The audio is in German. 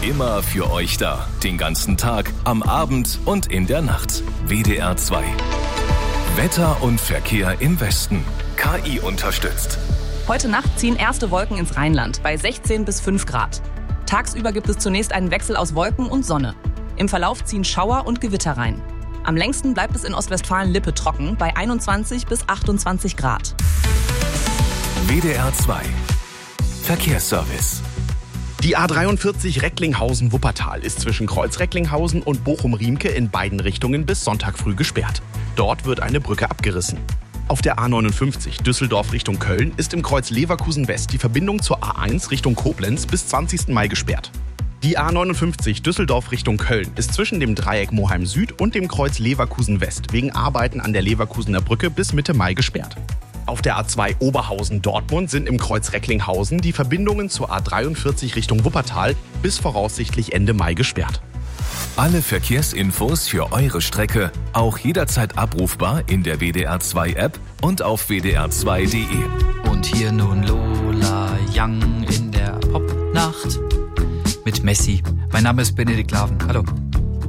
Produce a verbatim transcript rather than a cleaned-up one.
Immer für euch da. Den ganzen Tag, am Abend und in der Nacht. W D R zwei. Wetter und Verkehr im Westen. K I unterstützt. Heute Nacht ziehen erste Wolken ins Rheinland bei sechzehn bis fünf Grad. Tagsüber gibt es zunächst einen Wechsel aus Wolken und Sonne. Im Verlauf ziehen Schauer und Gewitter rein. Am längsten bleibt es in Ostwestfalen-Lippe trocken bei einundzwanzig bis achtundzwanzig Grad. W D R zwei. Verkehrsservice. Die A dreiundvierzig Recklinghausen-Wuppertal ist zwischen Kreuz Recklinghausen und Bochum-Riemke in beiden Richtungen bis Sonntag früh gesperrt. Dort wird eine Brücke abgerissen. Auf der A neunundfünfzig Düsseldorf Richtung Köln ist im Kreuz Leverkusen West die Verbindung zur A eins Richtung Koblenz bis zwanzigsten Mai gesperrt. Die A neunundfünfzig Düsseldorf Richtung Köln ist zwischen dem Dreieck Moheim Süd und dem Kreuz Leverkusen West wegen Arbeiten an der Leverkusener Brücke bis Mitte Mai gesperrt. Auf der A zwei Oberhausen-Dortmund sind im Kreuz Recklinghausen die Verbindungen zur A dreiundvierzig Richtung Wuppertal bis voraussichtlich Ende Mai gesperrt. Alle Verkehrsinfos für eure Strecke auch jederzeit abrufbar in der W D R zwei App und auf w d r zwei punkt d e. Und hier nun Lola Young in der Popnacht mit Messi. Mein Name ist Benedikt Laven. Hallo.